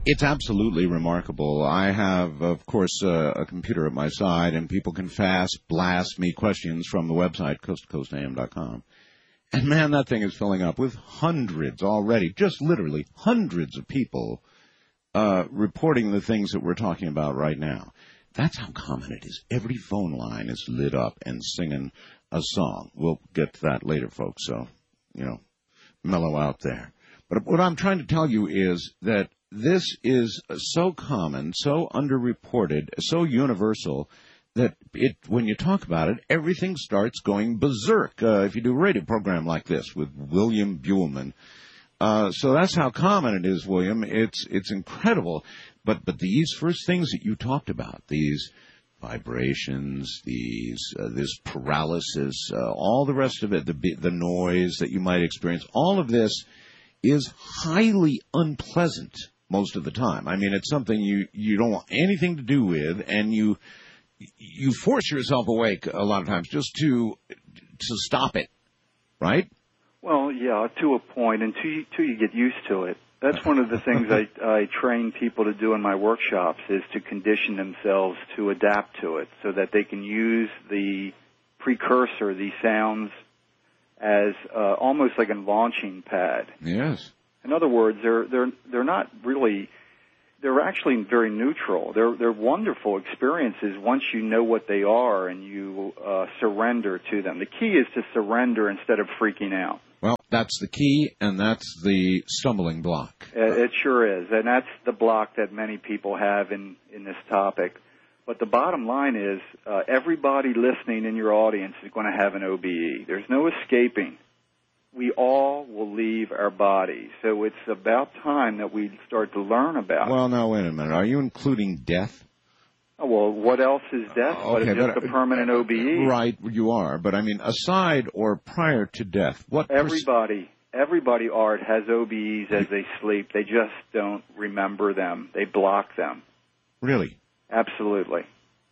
It's absolutely remarkable. I have, of course, a computer at my side, and people can blast me questions from the website, coasttocoastam.com. And, man, that thing is filling up with hundreds already, just literally hundreds of people reporting the things that we're talking about right now. That's how common it is. Every phone line is lit up and singing a song. We'll get to that later, folks, so, mellow out there. But what I'm trying to tell you is that this is so common, so underreported, so universal, that when you talk about it, everything starts going berserk. If you do a radio program like this with William Buhlman. So that's how common it is, William. It's incredible. But these first things that you talked about, these vibrations, this paralysis, all the rest of it, the noise that you might experience, all of this is highly unpleasant most of the time. I mean, it's something you don't want anything to do with, and you force yourself awake a lot of times just to stop it, right? Well, yeah, to a point, until you get used to it. That's one of the things I train people to do in my workshops, is to condition themselves to adapt to it so that they can use the precursor, these sounds, as almost like a launching pad. Yes. In other words, they're not really. They're actually very neutral. They're wonderful experiences once you know what they are and you surrender to them. The key is to surrender instead of freaking out. Well, that's the key, and that's the stumbling block. It sure is, and that's the block that many people have in this topic. But the bottom line is everybody listening in your audience is going to have an OBE. There's no escaping. We all will leave our bodies. So it's about time that we start to learn about it. Well, now, wait a minute. Are you including death? Oh, well, what else is death but just a permanent OBE? Right, you are. But, I mean, aside or prior to death, what... Everybody, Art, has OBEs as they sleep. They just don't remember them. They block them. Really? Absolutely.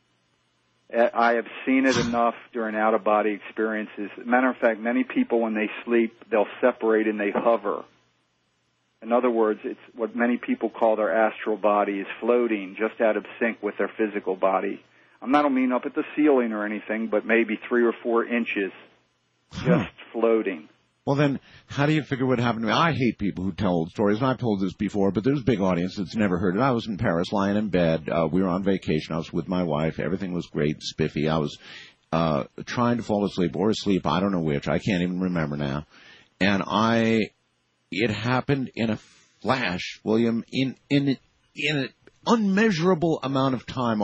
I have seen it enough during out-of-body experiences. Matter of fact, many people, when they sleep, they'll separate and they hover. In other words, it's what many people call their astral body is floating just out of sync with their physical body. I don't mean up at the ceiling or anything, but maybe 3 or 4 inches just floating. Well, then, how do you figure what happened to me? I hate people who tell old stories, and I've told this before, but there's a big audience that's never heard it. I was in Paris, lying in bed. We were on vacation. I was with my wife. Everything was great, spiffy. I was trying to fall asleep or asleep. I don't know which. I can't even remember now. And it happened in a flash, William, in an unmeasurable amount of time.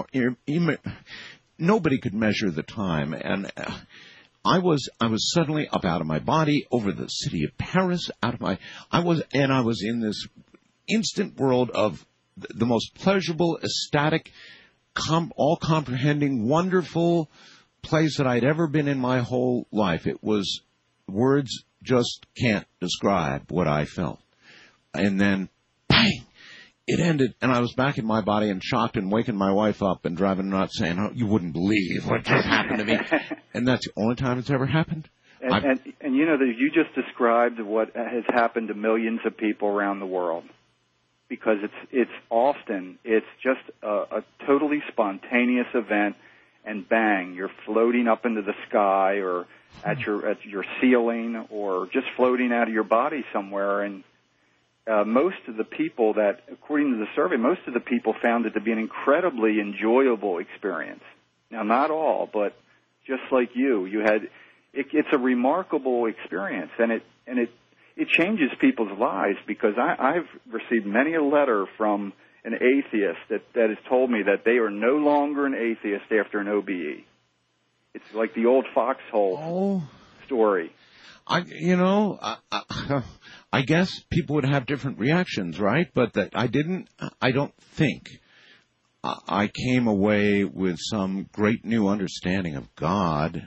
Nobody could measure the time, and... I was suddenly up out of my body, over the city of Paris, I was in this instant world of the most pleasurable, ecstatic, all-comprehending, wonderful place that I'd ever been in my whole life. It was, words just can't describe what I felt. And then, bang! It ended, and I was back in my body and shocked and waking my wife up and driving her nuts saying, oh, you wouldn't believe what just happened to me. And that's the only time it's ever happened. And you know, that you just described what has happened to millions of people around the world. Because it's just a totally spontaneous event, and bang, you're floating up into the sky or at your ceiling or just floating out of your body somewhere. And most of the people that, according to the survey, most of the people found it to be an incredibly enjoyable experience. Now, not all, but just like you had, it's a remarkable experience, and it changes people's lives, because I've received many a letter from an atheist that has told me that they are no longer an atheist after an OBE. It's like the old foxhole story. I guess people would have different reactions, right? But I don't think I came away with some great new understanding of God.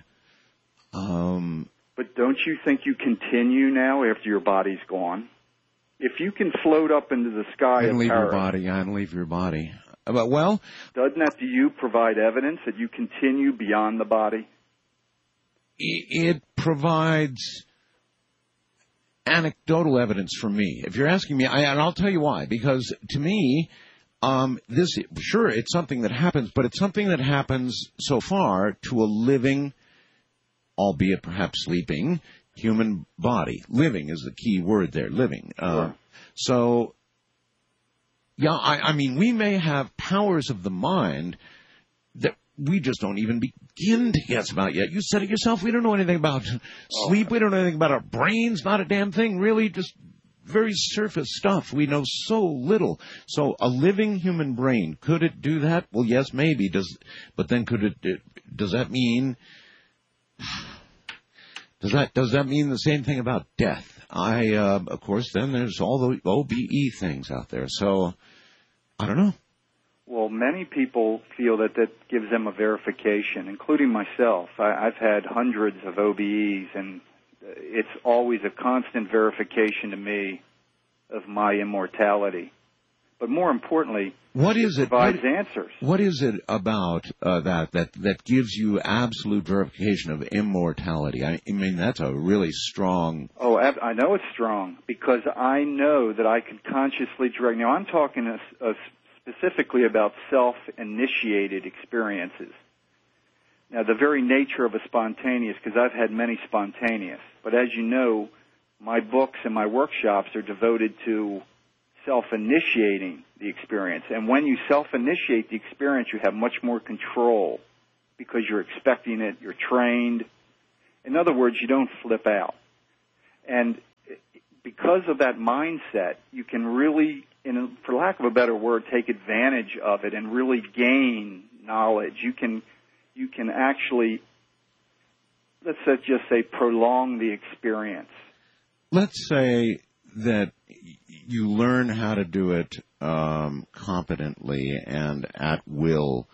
But don't you think you continue now after your body's gone? If you can float up into the sky and leave your body, and leave your body. But, well, doesn't that to you provide evidence that you continue beyond the body? It provides anecdotal evidence from me. If you're asking me, and I'll tell you why. Because to me, sure, it's something that happens, but it's something that happens so far to a living, albeit perhaps sleeping, human body. Living is the key word there, living. Sure. So, yeah, I mean, we may have powers of the mind that we just don't even begin to guess about yet. You said it yourself. We don't know anything about sleep. We don't know anything about our brains. Not a damn thing, really. Just very surface stuff. We know so little. So a living human brain, could it do that? Well, yes, maybe. But then does that mean... Does that mean the same thing about death? Of course, then there's all the OBE things out there. So, I don't know. Well, many people feel that gives them a verification, including myself. I've had hundreds of OBEs, and it's always a constant verification to me of my immortality. But more importantly, it provides answers. What is it about that gives you absolute verification of immortality? I mean, that's a really strong... Oh, I know it's strong, because I know that I can consciously direct... Now, I'm talking specifically about self-initiated experiences. Now, the very nature of a spontaneous, because I've had many spontaneous, but as you know, my books and my workshops are devoted to self-initiating the experience. And when you self-initiate the experience, you have much more control because you're expecting it, you're trained. In other words, you don't flip out. And because of that mindset, you can really, for lack of a better word, take advantage of it and really gain knowledge. You can actually, let's just say, prolong the experience. Let's say that you learn how to do it competently and at will,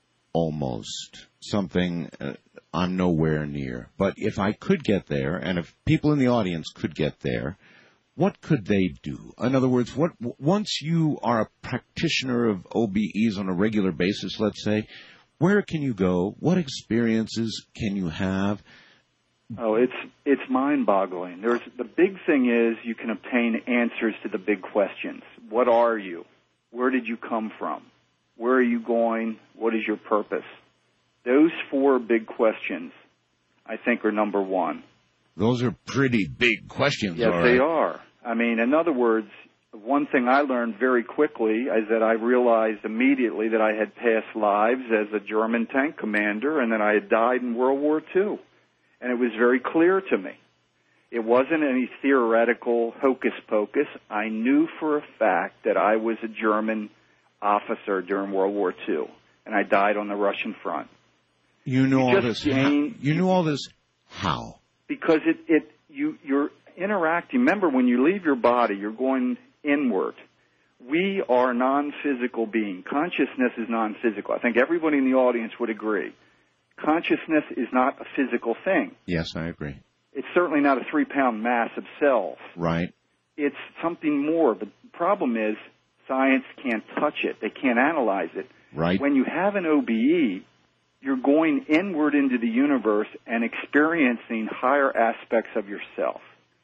almost. Something I'm nowhere near. But if I could get there, and if people in the audience could get there, what could they do? In other words, once you are a practitioner of OBEs on a regular basis, let's say, where can you go? What experiences can you have? Oh, it's mind-boggling. The big thing is you can obtain answers to the big questions. What are you? Where did you come from? Where are you going? What is your purpose? Those 4 big questions, I think, are number one. Those are pretty big questions. Yes, they are. I mean, in other words, one thing I learned very quickly is that I realized immediately that I had past lives as a German tank commander and that I had died in World War II. And it was very clear to me. It wasn't any theoretical hocus-pocus. I knew for a fact that I was a German officer during World War II, and I died on the Russian front. You knew all this. You knew all this how? Because you're interacting. Remember, when you leave your body, you're going inward. We are non-physical beings. Consciousness is non-physical. I think everybody in the audience would agree. Consciousness is not a physical thing. Yes, I agree. It's certainly not a 3-pound mass of cells. Right. It's something more. The problem is science can't touch it. They can't analyze it. Right. When you have an OBE, you're going inward into the universe and experiencing higher aspects of yourself.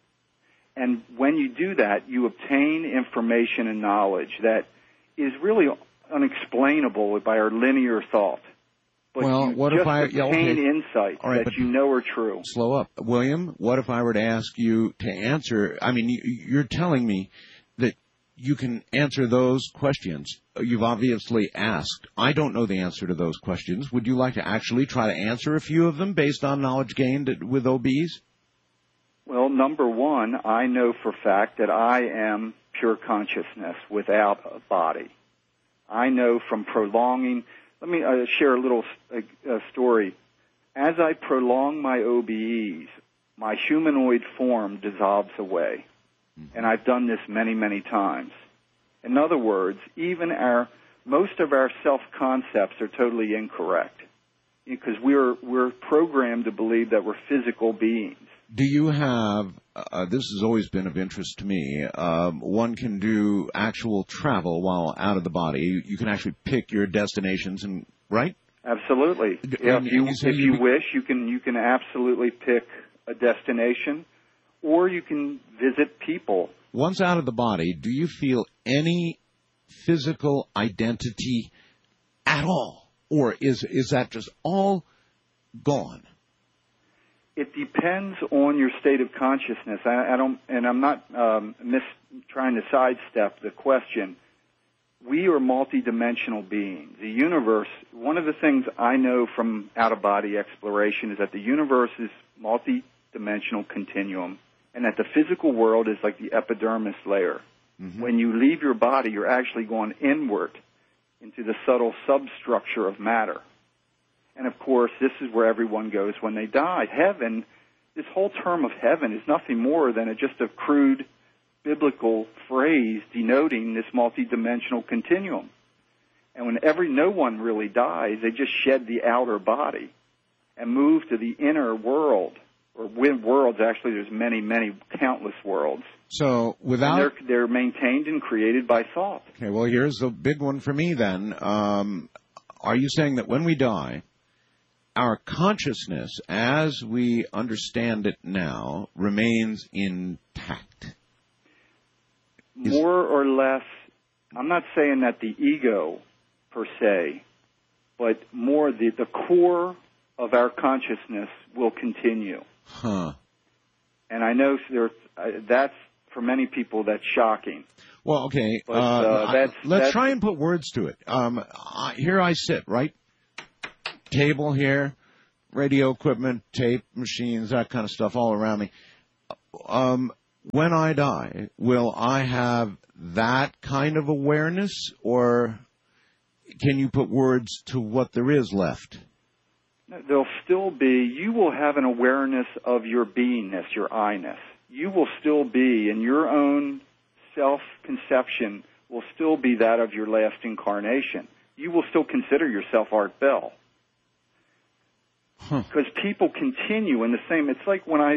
And when you do that, you obtain information and knowledge that is really unexplainable by our linear thought. But well, you what just if I obtain insights that you know are true. Slow up. William, what if I were to ask you to answer? I mean, you're telling me that you can answer those questions. You've obviously asked. I don't know the answer to those questions. Would you like to actually try to answer a few of them based on knowledge gained with OBs? Well, number one, I know for a fact that I am pure consciousness without a body. I know from prolonging... Let me share a little story. As I prolong my OBEs, my humanoid form dissolves away. And I've done this many, many times. In other words, even most of our self-concepts are totally incorrect because we're programmed to believe that we're physical beings. Do you have, this has always been of interest to me, one can do actual travel while out of the body. You can actually pick your destinations, right? Absolutely. If you wish, you can absolutely pick a destination, or you can visit people. Once out of the body, do you feel any physical identity at all? Or is that just all gone? It depends on your state of consciousness. I don't, and I'm not trying to sidestep the question. We are multidimensional beings. The universe, one of the things I know from out-of-body exploration is that the universe is multidimensional continuum, and that the physical world is like the epidermis layer. Mm-hmm. When you leave your body, you're actually going inward into the subtle substructure of matter. And, of course, this is where everyone goes when they die. Heaven, this whole term of heaven is nothing more than just a crude biblical phrase denoting this multidimensional continuum. And when no one really dies, they just shed the outer body and move to the inner world. Or with worlds, actually, there's many, many, countless worlds. So without... They're maintained and created by thought. Okay, well, here's the big one for me then. Are you saying that when we die, our consciousness, as we understand it now, remains intact? More or less, I'm not saying that the ego, per se, but more the core of our consciousness will continue. Huh. And I know that's, for many people, that's shocking. Well, okay. But, let's try and put words to it. Here I sit, right? Table here, radio equipment, tape, machines, that kind of stuff all around me. When I die, will I have that kind of awareness, or can you put words to what there is left? There'll still be, you will have an awareness of your beingness, your I-ness. You will still be, in your own self-conception, will still be that of your last incarnation. You will still consider yourself Art Bell. Because people continue in the same, it's like when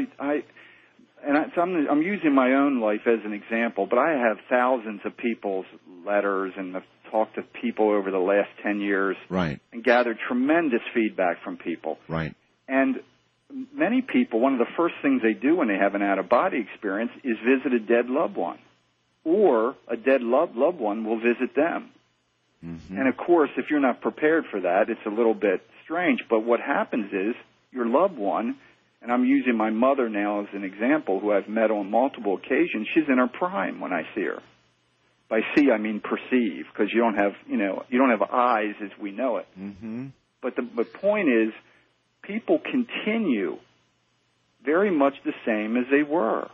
I'm using my own life as an example, but I have thousands of people's letters and I've talked to people over the last 10 years. Right. And gathered tremendous feedback from people. Right. And many people, one of the first things they do when they have an out-of-body experience is visit a dead loved one. Or a dead loved one will visit them. Mm-hmm. And, of course, if you're not prepared for that, it's a little bit strange. But what happens is your loved one, and I'm using my mother now as an example, who I've met on multiple occasions, she's in her prime when I see her. By see, I mean perceive, because you don't have eyes as we know it. Mm-hmm. But the point is, people continue very much the same as they were.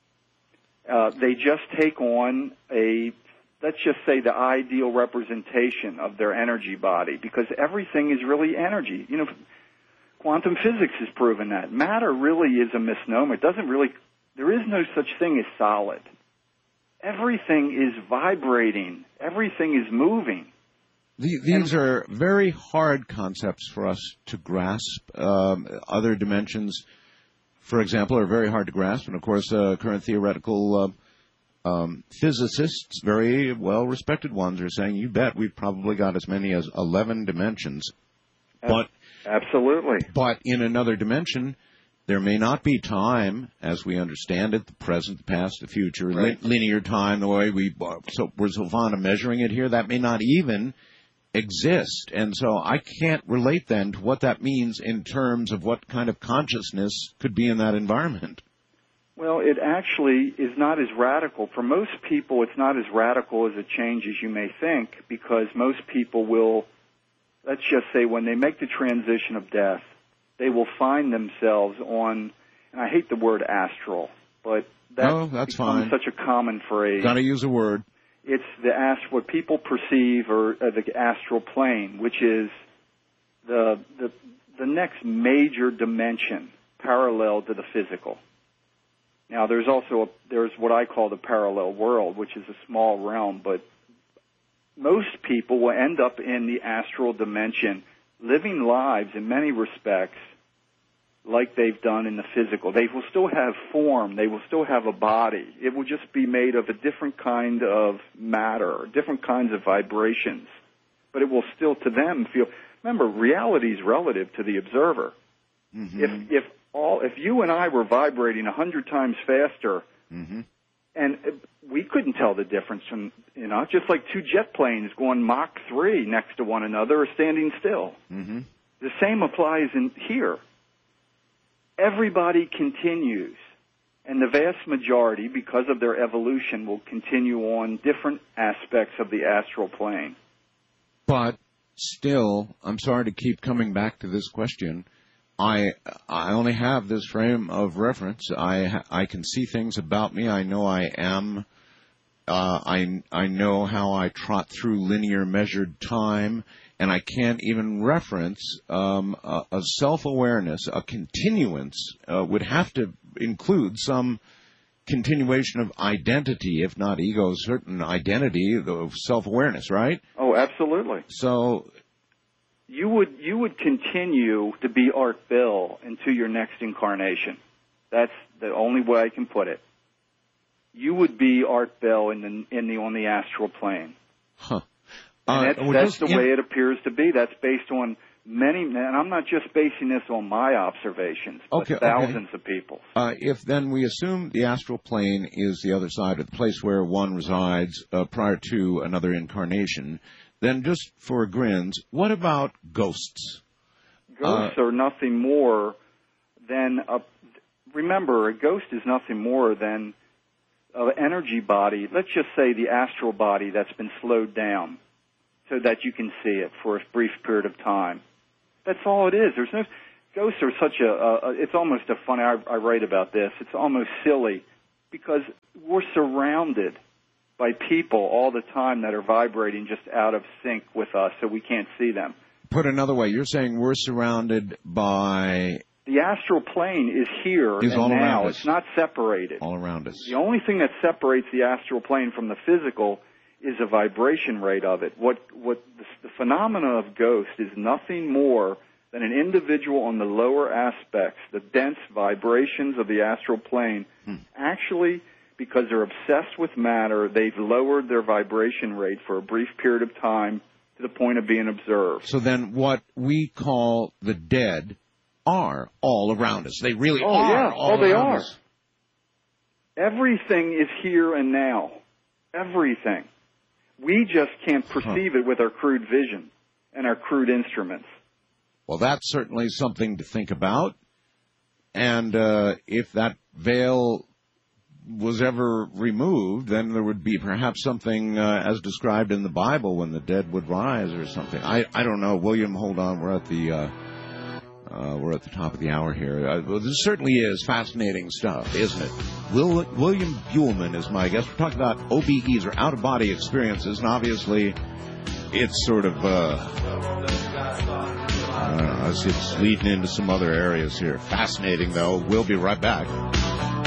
They just take on let's just say, the ideal representation of their energy body, because everything is really energy. You know, quantum physics has proven that. Matter really is a misnomer. There is no such thing as solid. Everything is vibrating. Everything is moving. These are very hard concepts for us to grasp. Other dimensions, for example, are very hard to grasp. And, of course, current theoretical physicists, very well-respected ones, are saying, you bet, we've probably got as many as 11 dimensions. Absolutely. But in another dimension, there may not be time, as we understand it, the present, the past, the future, right. Linear time, the way we're so fond of measuring it here, that may not even exist. And so I can't relate then to what that means in terms of what kind of consciousness could be in that environment. Well, it actually is not as radical. For most people, it's not as radical as a change as you may think, because most people will, let's just say, when they make the transition of death, they will find themselves on, and I hate the word astral, but that's fine. Such a common phrase. Got to use a word. It's what people perceive or the astral plane, which is the next major dimension parallel to the physical. Now, there's what I call the parallel world, which is a small realm, but most people will end up in the astral dimension, living lives in many respects like they've done in the physical. They will still have form. They will still have a body. It will just be made of a different kind of matter, different kinds of vibrations. But it will still, to them, feel... Remember, reality is relative to the observer. Mm-hmm. If if you and I were vibrating 100 times faster, Mm-hmm. and we couldn't tell the difference from, just like two jet planes going Mach 3 next to one another or standing still. Mm-hmm. The same applies in here. Everybody continues, and the vast majority, because of their evolution, will continue on different aspects of the astral plane. But still, I'm sorry to keep coming back to this question. I only have this frame of reference. I can see things about me. I know I am. I know how I trot through linear measured time, and I can't even reference a self-awareness. A continuance would have to include some continuation of identity, if not ego, certain identity of self-awareness, right? Oh, absolutely. So you would continue to be Art Bell into your next incarnation. That's the only way I can put it. You would be Art Bell on the astral plane. Huh. And that's the way it appears to be. That's based on many, and I'm not just basing this on my observations, but thousands of people. If then we assume the astral plane is the other side of the place where one resides prior to another incarnation, then just for grins, what about ghosts? Ghosts are nothing more than remember, a ghost is nothing more than an energy body, let's just say the astral body that's been slowed down so that you can see it for a brief period of time. That's all it is. There's no ghosts are such it's almost a funny. I write about this. It's almost silly because we're surrounded by people all the time that are vibrating just out of sync with us, so we can't see them. Put another way, you're saying we're surrounded by... The astral plane is here and all now. It's not separated. All around us. The only thing that separates the astral plane from the physical is a vibration rate of it. What the phenomena of ghost is nothing more than an individual on the lower aspects, the dense vibrations of the astral plane, actually, because they're obsessed with matter, they've lowered their vibration rate for a brief period of time to the point of being observed. So then what we call the dead are all around us. They really are. Yeah. All they around are. us. Everything is here and now. Everything. We just can't perceive it with our crude vision and our crude instruments. Well, that's certainly something to think about. And if that veil was ever removed, then there would be perhaps something as described in the Bible when the dead would rise or something. I don't know. William, hold on. We're at the top of the hour here. Well, this certainly is fascinating stuff, isn't it? William Buhlman is my guest. We're talking about OBEs, or out-of-body experiences, and obviously it's sort of, it's leading into some other areas here. Fascinating, though. We'll be right back.